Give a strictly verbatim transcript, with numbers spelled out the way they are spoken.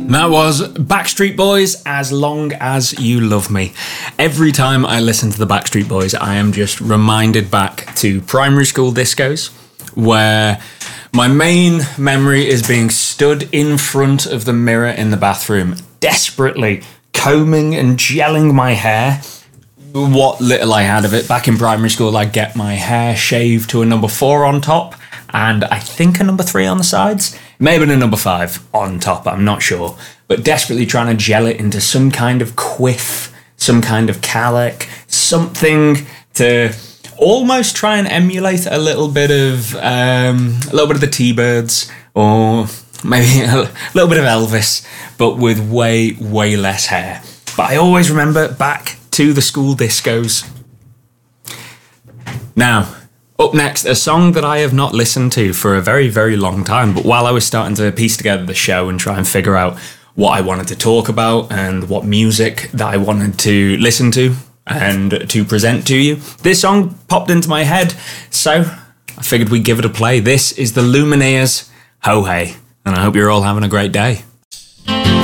That was Backstreet Boys, As Long As You Love Me. Every time I listen to the Backstreet Boys, I am just reminded back to primary school discos, where my main memory is being stood in front of the mirror in the bathroom, desperately combing and gelling my hair. What little I had of it. Back in primary school, I'd get my hair shaved to a number four on top, and I think a number three on the sides. Maybe a number five on top, I'm not sure. But desperately trying to gel it into some kind of quiff, some kind of calic, something to almost try and emulate a little bit of um, a little bit of the T-Birds, or maybe a little bit of Elvis, but with way, way less hair. But I always remember back to the school discos. Now, up next, a song that I have not listened to for a very, very long time, but while I was starting to piece together the show and try and figure out what I wanted to talk about and what music that I wanted to listen to and to present to you, this song popped into my head, so I figured we'd give it a play. This is the Lumineers' Ho Hey, and I hope you're all having a great day.